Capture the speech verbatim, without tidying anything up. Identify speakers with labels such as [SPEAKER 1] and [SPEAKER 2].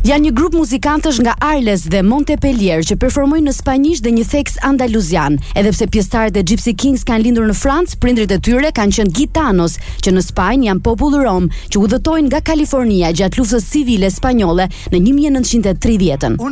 [SPEAKER 1] Janë një grup muzikantësh nga Arles dhe Montpellier që performojnë në spanjisht dhe një theks andaluzian. Edhe pse pjesëtarët e Gypsy Kings kanë lindur në Francë, prindrit e tyre kanë qenë gitanos, që në Spanjë janë popull rom, që udhëtojnë nga Kalifornia gjatë luftës civile spanjolle në një mijë e nëntëqind e tridhjetën.